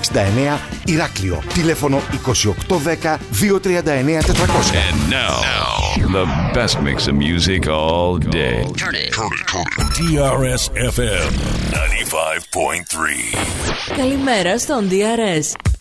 169 Ηράκλειο. Τηλέφωνο 2810 239 400. And now, the best mix of music all day. Turn it. DRS FM 95.3. Καλημέρα στον DRS.